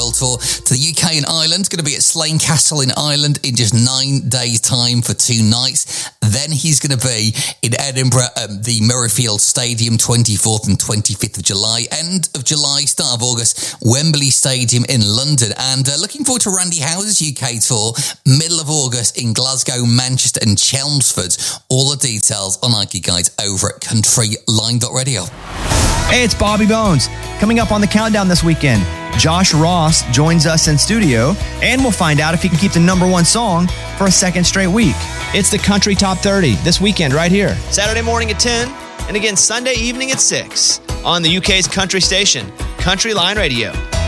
World Tour to the UK and Ireland. Going to be at Slane Castle in Ireland in just 9 days' time for 2 nights. Then he's going to be in Edinburgh at the Murrayfield Stadium, 24th and 25th of July. End of July, start of August, Wembley Stadium in London. And looking forward to Randy Houser's UK tour, middle of August in Glasgow, Manchester and Chelmsford. All the details on Nike Guides over at countryline.radio. Hey, it's Bobby Bones. Coming up on the countdown this weekend, Josh Ross joins us in studio, and we'll find out if he can keep the #1 song for a second straight week. It's the Country Top 30 this weekend right here. Saturday morning at 10, and again Sunday evening at 6 on the UK's country station, Country Line Radio.